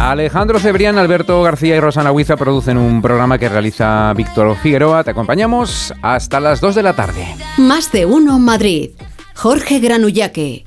Alejandro Cebrián, Alberto García y Rosana Huiza producen un programa que realiza Víctor Figueroa. Te acompañamos hasta las 2 de la tarde. Más de uno Madrid. Jorge Granullaque.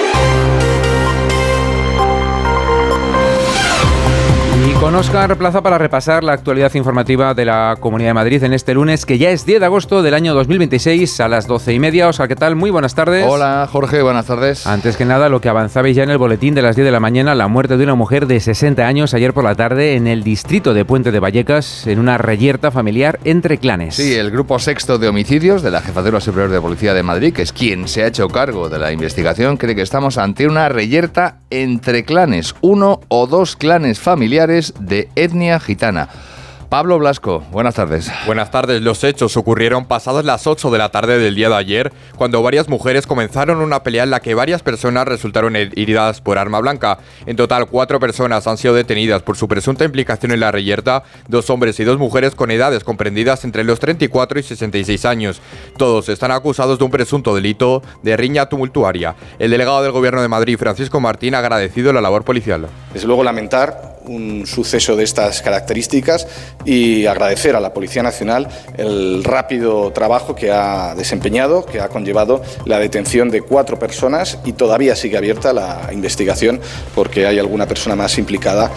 Y con Óscar Plaza para repasar la actualidad informativa de la Comunidad de Madrid en este lunes, que ya es 10 de agosto del año 2026 a las 12:30. Óscar, ¿qué tal? Muy buenas tardes. Hola, Jorge, buenas tardes. Antes que nada, lo que avanzabais ya en el boletín de las 10 de la mañana, la muerte de una mujer de 60 años ayer por la tarde en el distrito de Puente de Vallecas, en una reyerta familiar entre clanes. Sí, el grupo sexto de homicidios de la Jefatura Superior de Policía de Madrid, que es quien se ha hecho cargo de la investigación, cree que estamos ante una reyerta entre clanes, uno o dos clanes familiares de etnia gitana. Pablo Blasco, buenas tardes. Buenas tardes. Los hechos ocurrieron pasadas las 8 de la tarde del día de ayer, cuando varias mujeres comenzaron una pelea en la que varias personas resultaron heridas por arma blanca. En total, 4 personas han sido detenidas por su presunta implicación en la reyerta, 2 hombres y 2 mujeres con edades comprendidas entre los 34 y 66 años. Todos están acusados de un presunto delito de riña tumultuaria. El delegado del Gobierno de Madrid, Francisco Martín, ha agradecido la labor policial. Desde luego lamentar un suceso de estas características y agradecer a la Policía Nacional el rápido trabajo que ha desempeñado, que ha conllevado la detención de 4 personas y todavía sigue abierta la investigación porque hay alguna persona más implicada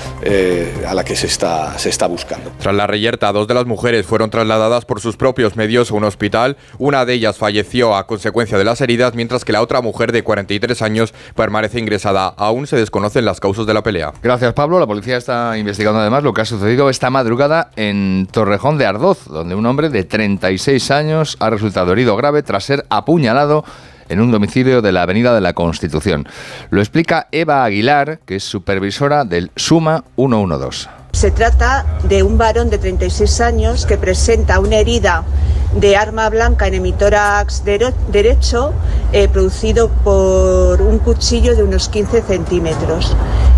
a la que se está buscando. Tras la reyerta, 2 de las mujeres fueron trasladadas por sus propios medios a un hospital. Una de ellas falleció a consecuencia de las heridas, mientras que la otra mujer de 43 años permanece ingresada. Aún se desconocen las causas de la pelea. Gracias, Pablo. La policía está investigando además lo que ha sucedido esta madrugada en Torrejón de Ardoz, donde un hombre de 36 años ha resultado herido grave tras ser apuñalado en un domicilio de la Avenida de la Constitución. Lo explica Eva Aguilar, que es supervisora del SUMA 112. Se trata de un varón de 36 años que presenta una herida de arma blanca en hemitórax derecho producido por un cuchillo de unos 15 centímetros.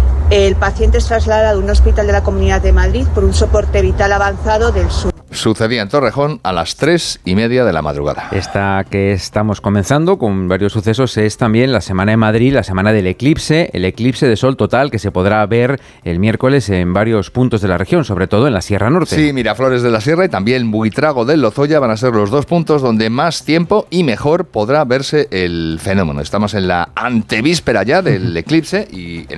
El paciente es trasladado a un hospital de la Comunidad de Madrid por un soporte vital avanzado del SUMA. Sucedía en Torrejón a las 3:30 de la madrugada. Esta que estamos comenzando con varios sucesos es también la Semana de Madrid, la Semana del Eclipse, el eclipse de sol total que se podrá ver el miércoles en varios puntos de la región, sobre todo en la Sierra Norte. Sí, Miraflores de la Sierra y también Buitrago del Lozoya van a ser los 2 puntos donde más tiempo y mejor podrá verse el fenómeno. Estamos en la antevíspera ya del eclipse y